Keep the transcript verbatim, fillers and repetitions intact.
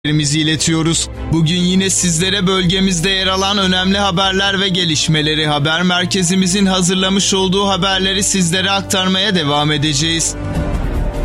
iletiyoruz. Bugün yine sizlere bölgemizde yer alan önemli haberler ve gelişmeleri haber merkezimizin hazırlamış olduğu haberleri sizlere aktarmaya devam edeceğiz.